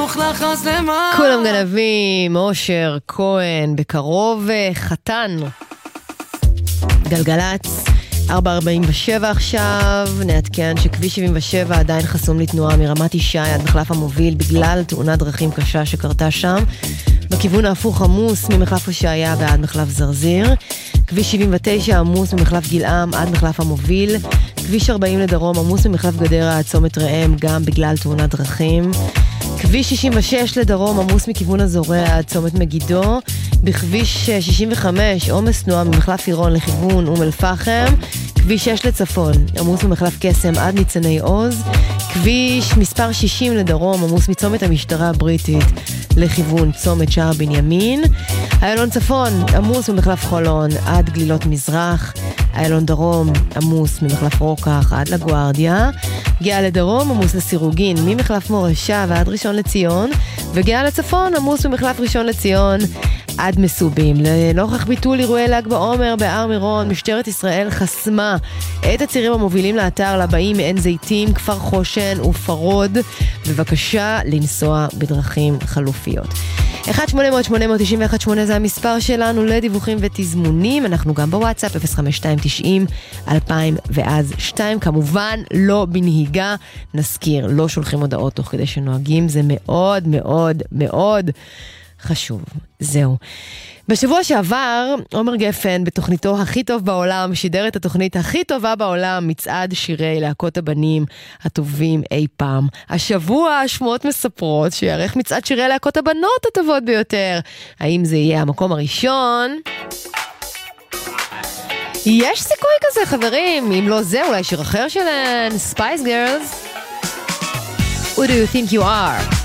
אהפוך לך סלמה. כולם גנבים, אושר, כהן, בקרוב חתן. גלגלץ 4:47 עכשיו, נעדכן שכביש 77 עדיין חסום לתנועה מרמת ישי עד מחלף המוביל בגלל תאונת דרכים קשה שקרתה שם. בכיוון ההפוך עמוס ממחלף הושעיה ועד מחלף זרזיר. כביש 79 עמוס ממחלף גלעם עד מחלף המוביל. כביש 40 לדרום עמוס ממחלף גדרה עד צומת ראם גם בגלל תאונת דרכים. כביש 66 לדרום עמוס מכיוון הזורע עד צומת מגידו. בכביש 65 עומס תנועה ממחלף עירון לכיוון אום אל פחם. כביש 6 לצפון עמוס ממחלף קסם עד ניצני עוז. כביש מספר 60 לדרום עמוס מצומת המשטרה הבריטית לכיוון צומת שער בנימין. איילון צפון עמוס ממחלף חולון עד גלילות מזרח. איילון דרום עמוס ממחלף רוקח עד לגוארדיה. גאה לדרום עמוס לסירוגין ממחלף מורשה ועד ראשון לציון. וגאה לצפון עמוס ממחלף ראשון לציון עד מסובים. לנוכח ביטול אירועי ל"ג בעומר בהר מירון, משטרת ישראל חסמה את הצירים המובילים לאתר לבאים מעין זיתים, כפר חושן ופרוד. בבקשה לנסוע בדרכים חלופיות. 1-800-891-8 זה המספר שלנו לדיווחים ותזמונים. אנחנו גם בוואטסאפ 05290-2000 ואז 2. כמובן לא בנהיגה, נזכיר, לא שולחים הודעות תוך כדי שנוהגים, זה מאוד מאוד מאוד חשוב. זהו. בשבוע שעבר, עומר גפן בתוכניתו הכי טוב בעולם, שידר את התוכנית הכי טובה בעולם, מצעד שירי להקות הבנים הטובים אי פעם. השבוע השמועות מספרות שיערך מצעד שירי להקות הבנות הטובות ביותר. האם זה יהיה המקום הראשון? יש סיכוי כזה, חברים. אם לא זה, אולי שיר אחר שלהן, Spice Girls. Who do you think you are?